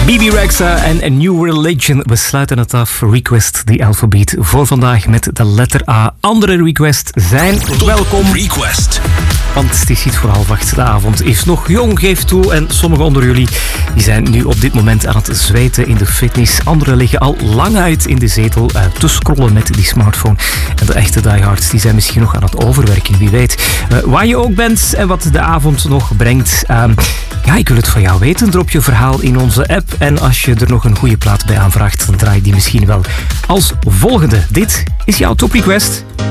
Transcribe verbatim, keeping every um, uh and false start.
B B Rexha en A New Religion. We sluiten het af. Request the Alphabeat voor vandaag met de letter A. Andere requests zijn welkom. Request. Want het is niet voor half acht. De avond is nog jong, geef toe. En sommigen onder jullie die zijn nu op dit moment aan het zweten in de fitness. Anderen liggen al lang uit in de zetel uh, te scrollen met die smartphone. En de echte diehards die zijn misschien nog aan het overwerken, wie weet. Uh, waar je ook bent en wat de avond nog brengt. Uh, ja, ik wil het van jou weten. Drop je verhaal in onze app. En als je er nog een goede plaat bij aanvraagt, dan draai je die misschien wel als volgende. Dit is jouw top request.